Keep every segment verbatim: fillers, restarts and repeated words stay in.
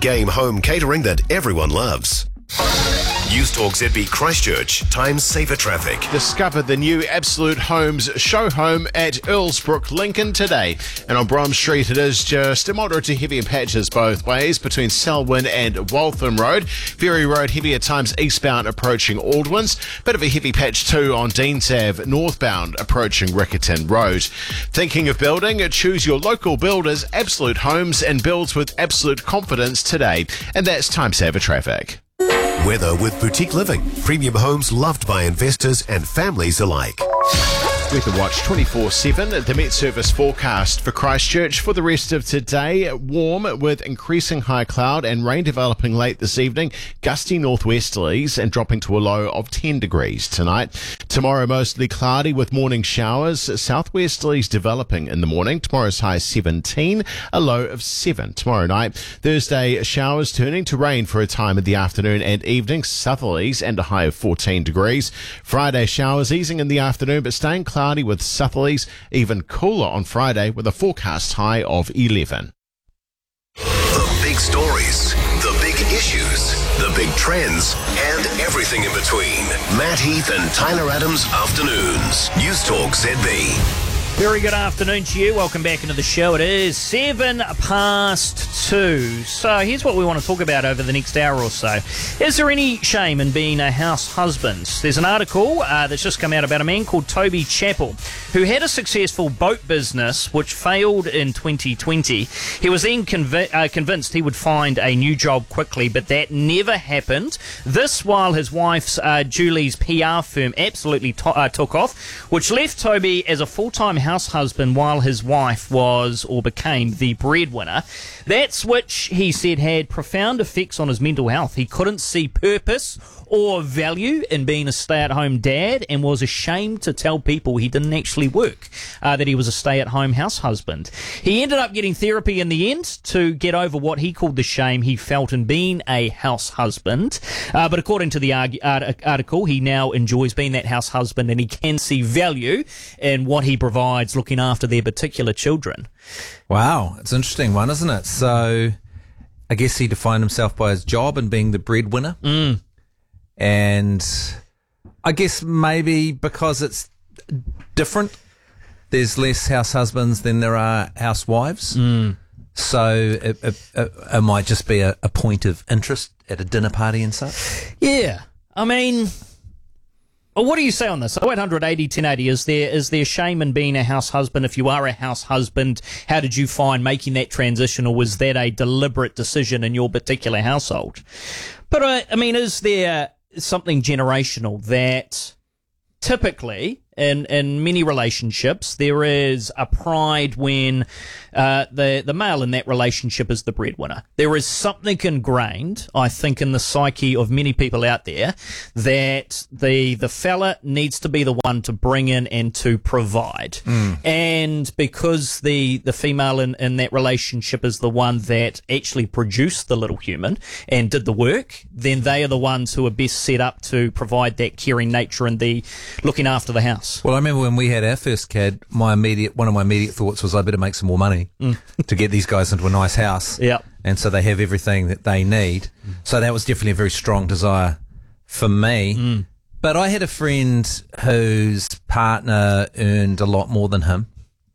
game home catering that everyone loves. News Talk Z B Christchurch, Times Saver Traffic. Discover the new Absolute Homes show home at Earlsbrook, Lincoln today. And on Brom Street, it is just a moderate to heavier patches both ways between Selwyn and Waltham Road. Ferry Road, heavier times eastbound approaching Aldwins. Bit of a heavy patch too on Deans Ave, northbound approaching Riccarton Road. Thinking of building? Choose your local builders, Absolute Homes, and builds with absolute confidence today. And that's Time Saver Traffic. Weather with Boutique Living. Premium homes loved by investors and families alike. Weather Watch twenty-four seven, the Met Service forecast for Christchurch for the rest of today. Warm with increasing high cloud and rain developing late this evening. Gusty northwesterlies and dropping to a low of ten degrees tonight. Tomorrow mostly cloudy with morning showers. Southwesterlies developing in the morning. Tomorrow's high seventeen, a low of seven tomorrow night. Thursday showers turning to rain for a time in the afternoon and evening. Southerlies and a high of fourteen degrees. Friday showers easing in the afternoon but staying cloudy. Cloudy with southerlies, even cooler on Friday with a forecast high of eleven. The big stories, the big issues, the big trends, and everything in between. Matt Heath and Tyler Adams Afternoons. News Talk Z B. Very good afternoon to you. Welcome back into the show. It is seven past two. So here's what we want to talk about over the next hour or so. Is there any shame in being a house husband? There's an article uh, that's just come out about a man called Toby Chappell, who had a successful boat business which failed in twenty twenty. He was then conv- uh, convinced he would find a new job quickly, but that never happened. This while his wife's uh, Julie's P R firm absolutely to- uh, took off, which left Toby as a full-time house husband while his wife was or became the breadwinner. That's which he said had profound effects on his mental health. He couldn't see purpose or value in being a stay-at-home dad and was ashamed to tell people he didn't actually work, uh, that he was a stay-at-home house husband. He ended up getting therapy in the end to get over what he called the shame he felt in being a house husband. Uh, but according to the arg- art- article, he now enjoys being that house husband and he can see value in what he provides looking after their particular children. Wow, it's an interesting one, isn't it? So I guess he defined himself by his job and being the breadwinner. Mm. And I guess maybe because it's different, there's less house husbands than there are housewives. Mm. So it, it, it, it might just be a, a point of interest at a dinner party and such. Yeah. I mean, well, what do you say on this? oh eight hundred eighty ten eighty, is there, is there shame in being a house husband? If you are a house husband, how did you find making that transition, or was that a deliberate decision in your particular household? But, uh, I mean, is there something generational that typically in in many relationships there is a pride when uh, the the male in that relationship is the breadwinner? There is something ingrained, I think, in the psyche of many people out there that the the fella needs to be the one to bring in and to provide. Mm. And because the the female in, in that relationship is the one that actually produced the little human and did the work, then they are the ones who are best set up to provide that caring nature and the looking after the house. Well, I remember when we had our first kid, my immediate one of my immediate thoughts was I better make some more money mm. to get these guys into a nice house. Yeah. And so they have everything that they need. Mm. So that was definitely a very strong desire for me. Mm. But I had a friend whose partner earned a lot more than him.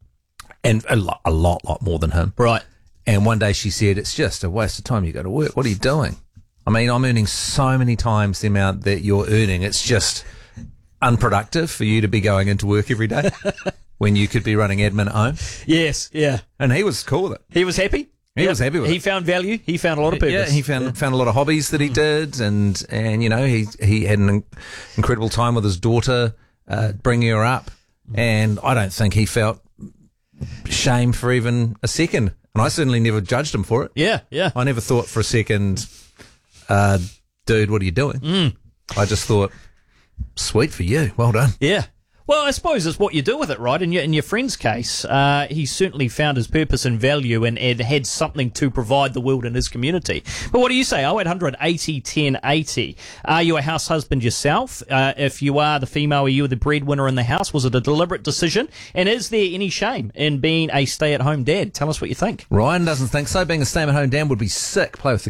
And a lot, a lot, lot more than him. Right. And one day she said, it's just a waste of time. You go to work. What are you doing? I mean, I'm earning so many times the amount that you're earning. It's just unproductive for you to be going into work every day when you could be running admin at home. Yes, yeah. And he was cool with it. He was happy? He yep. was happy with he it. He found value. He found a lot of purpose. Yeah, he found yeah. found a lot of hobbies that he did, and, and you know, he, he had an incredible time with his daughter, uh, bringing her up, and I don't think he felt shame for even a second. And I certainly never judged him for it. Yeah, yeah. I never thought for a second, uh, dude, what are you doing? Mm. I just thought, sweet for you. Well done. Yeah. Well, I suppose it's what you do with it, right? In your, in your friend's case, uh, he certainly found his purpose and value and, and had something to provide the world and his community. But what do you say? oh eight hundred eighty ten eighty. Are you a house husband yourself? Uh, if you are the female, are you the breadwinner in the house? Was it a deliberate decision? And is there any shame in being a stay-at-home dad? Tell us what you think. Ryan doesn't think so. Being a stay-at-home dad would be sick. Play with the